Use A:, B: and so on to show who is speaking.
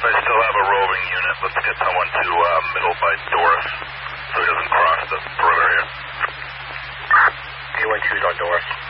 A: I still have a roving unit. Let's get someone to middle by Doris so he doesn't cross the perimeter here.
B: A12's on Doris.